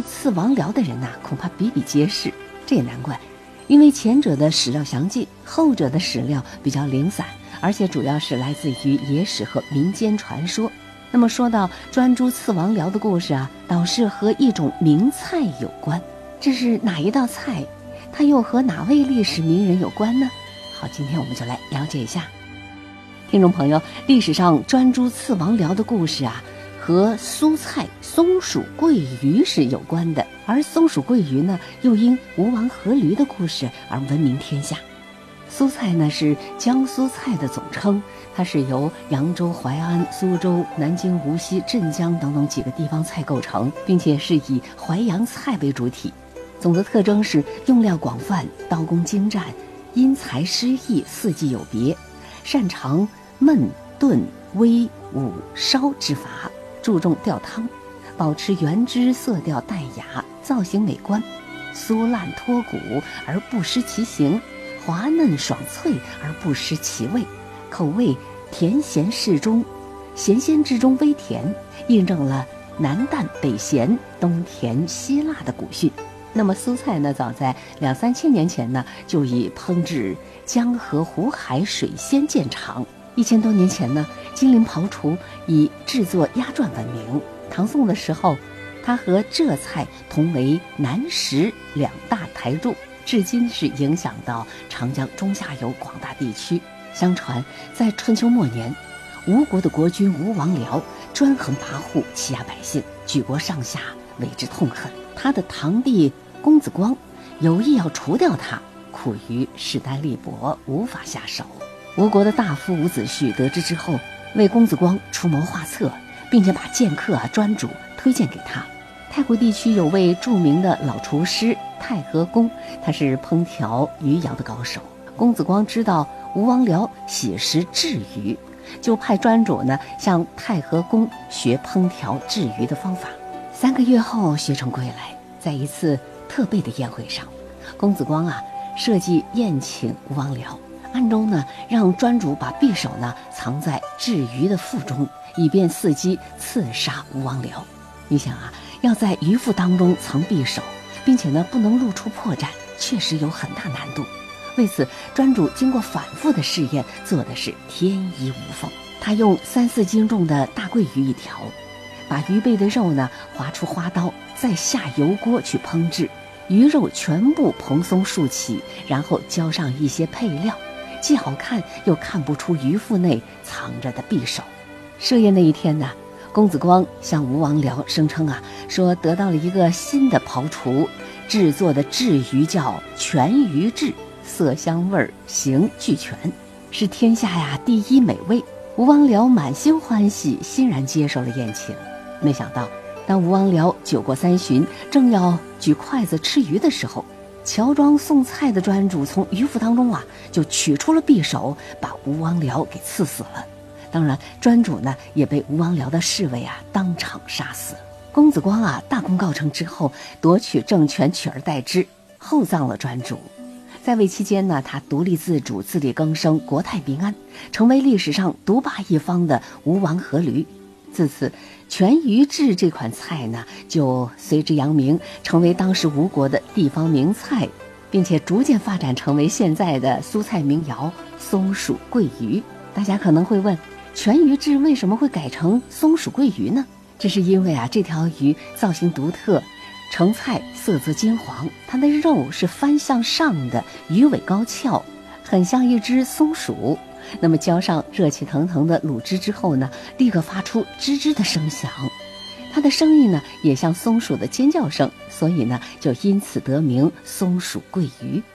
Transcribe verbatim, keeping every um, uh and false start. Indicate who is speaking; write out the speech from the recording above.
Speaker 1: 刺王僚的人呐、啊，恐怕比比皆是。这也难怪，因为前者的史料详尽，后者的史料比较零散，而且主要是来自于野史和民间传说。那么说到专诸刺王僚的故事啊，倒是和一种名菜有关。这是哪一道菜？它又和哪位历史名人有关呢？好，今天我们就来了解一下。听众朋友，历史上专诸刺王僚的故事啊，和蔬菜松鼠桂鱼是有关的，而松鼠桂鱼呢，又因吴王阖闾的故事而闻名天下。苏菜呢是江苏菜的总称，它是由扬州、淮安、苏州、南京、无锡、镇江等等几个地方菜构成，并且是以淮扬菜为主体。总的特征是用料广泛，刀工精湛，因材施艺，四季有别，擅长焖、炖、煨、捂、烧之法，注重吊汤，保持原汁，色调淡雅，造型美观，酥烂脱骨而不失其形，滑嫩爽脆而不失其味，口味甜咸适中，咸鲜之中微甜，印证了南淡北咸、东甜西辣的古训。那么苏菜呢，早在两三千年前呢，就以烹制江河湖海水鲜见长。一千多年前呢，金陵庖厨以制作鸭馔闻名。唐宋的时候，它和浙菜同为南食两大台柱，至今是影响到长江中下游广大地区。相传在春秋末年，吴国的国君吴王僚专横跋扈，欺压百姓，举国上下为之痛恨。他的堂弟公子光有意要除掉他，苦于势单力薄，无法下手。吴国的大夫伍子胥得知之后，为公子光出谋划策，并且把剑客啊专主推荐给他。太湖地区有位著名的老厨师太和公，他是烹调鱼肴的高手。公子光知道吴王僚喜食雉鱼，就派专主呢向太和公学烹调雉鱼的方法。三个月后学成归来，在一次特备的宴会上，公子光啊设计宴请吴王僚，暗中呢让专主把匕首呢藏在雉鱼的腹中，以便伺机刺杀吴王僚。你想啊，要在鱼腹当中藏匕首，并且呢不能露出破绽，确实有很大难度。为此，专主经过反复的试验，做的是天衣无缝。他用三四斤重的大桂鱼一条，把鱼背的肉呢划出花刀，再下油锅去烹制，鱼肉全部蓬松竖起，然后浇上一些配料，既好看又看不出鱼腹内藏着的匕首。设宴那一天呢，公子光向吴王僚声称啊，说得到了一个新的庖厨制作的雉鱼叫全鱼雉，色香味形俱全，是天下呀第一美味。吴王僚满心欢喜，欣然接受了宴请。没想到当吴王僚酒过三巡，正要举筷子吃鱼的时候，乔装送菜的专主从鱼腹当中啊就取出了匕首，把吴王僚给刺死了。当然专主呢也被吴王僚的侍卫啊当场杀死。公子光啊大功告成之后，夺取政权，取而代之，厚葬了专主。在位期间呢，他独立自主，自力更生，国泰民安，成为历史上独霸一方的吴王阖闾。自此全鱼雉这款菜呢就随之扬名，成为当时吴国的地方名菜，并且逐渐发展成为现在的苏菜名肴松鼠桂鱼。大家可能会问，全鱼雉为什么会改成松鼠桂鱼呢？这是因为啊这条鱼造型独特，成菜色泽金黄，它的肉是翻向上的，鱼尾高翘，很像一只松鼠。那么浇上热气腾腾的卤汁之后呢，立刻发出吱吱的声响，它的声音呢也像松鼠的尖叫声，所以呢就因此得名松鼠桂鱼。